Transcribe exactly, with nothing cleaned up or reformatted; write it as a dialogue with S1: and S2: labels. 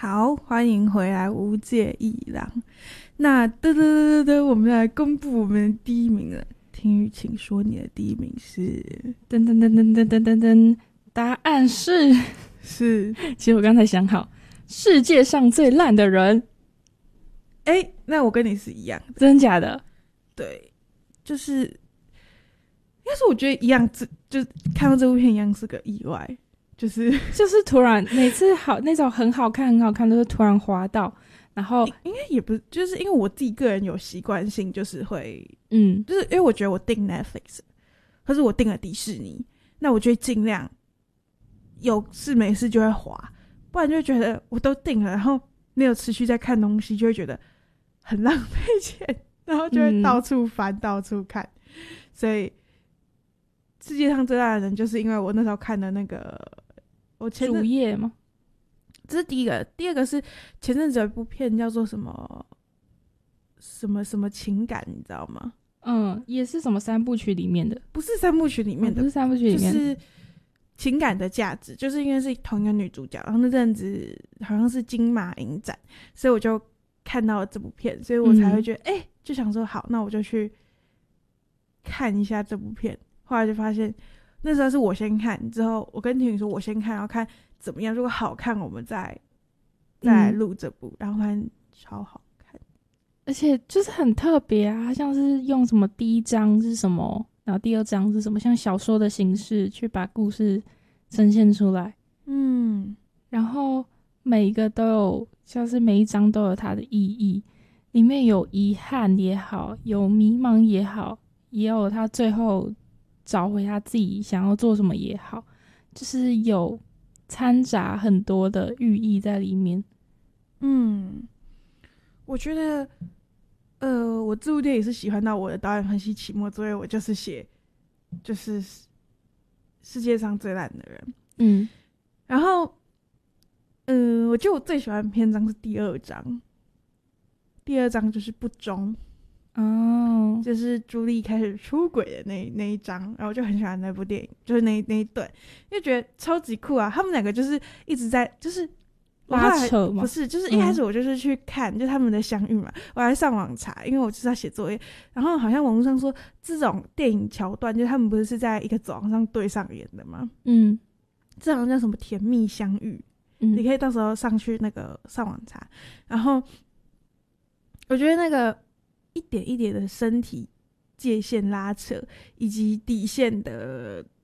S1: 好，欢迎回来无界一郎。那噔噔噔噔噔，我们来公布我们的第一名了。听雨，请说你的第一名是？
S2: 噔噔噔噔噔噔噔噔，答案是
S1: 是。
S2: 其实我刚才想好，世界上最烂的人。
S1: 哎、欸，那我跟你是一样的。
S2: 真假的？
S1: 对，就是应该是我觉得一样，就看到这部片一样是个意外。就是
S2: 就是突然每次好那种很好看很好看都是突然滑到，然后
S1: 应该也不是，就是因为我自己个人有习惯性，就是会
S2: 嗯，
S1: 就是因为我觉得我订 Netflix， 可是我订了迪士尼，那我就会尽量有事没事就会滑，不然就会觉得我都订了，然后没有持续在看东西，就会觉得很浪费钱，然后就会到处翻、嗯、到处看。所以世界上最大的人，就是因为我那时候看的那个。我前
S2: 主页吗？
S1: 这是第一个，第二个是前阵子有一部片叫做什么什么什么情感，你知道吗？
S2: 嗯，也是什么三部曲里面的，
S1: 不是三部曲里面的，
S2: 哦、不是三部曲里面的，
S1: 就是情感的价值，就是因为是同一个女主角，然后那阵子好像是金马影展，所以我就看到了这部片，所以我才会觉得，哎、嗯欸，就想说好，那我就去看一下这部片，后来就发现。那时候是我先看，之后我跟婷婷说我先看，然后看怎么样，如果好看我们再再录这部、嗯、然后发现超好看，
S2: 而且就是很特别啊，像是用什么第一章是什么，然后第二章是什么，像小说的形式去把故事呈现出来。
S1: 嗯，
S2: 然后每一个都有，像是每一章都有它的意义，里面有遗憾也好，有迷茫也好，也有他最后找回他自己想要做什么也好，就是有掺杂很多的寓意在里面。
S1: 嗯，我觉得呃，我这部电影是喜欢到我的导演分析期末作业，我就是写就是世界上最烂的人。
S2: 嗯，
S1: 然后嗯、呃，我觉得我最喜欢的篇章是第二章，第二章就是不忠。
S2: 哦、oh.
S1: 就是朱莉开始出轨的那那一章，然后我就很喜欢那部电影，就是那那一段，因为觉得超级酷啊！他们两个就是一直在就是
S2: 拉扯嘛，
S1: 不是，就是一开始我就是去看、嗯、就他们的相遇嘛，我还上网查，因为我就是要写作业，然后好像网络上说这种电影桥段，就是他们不是是在一个走廊上对上演的吗？
S2: 嗯，
S1: 这好像叫什么甜蜜相遇、嗯，你可以到时候上去那个上网查，然后我觉得那个。一点一点的身体界限拉扯，以及底线的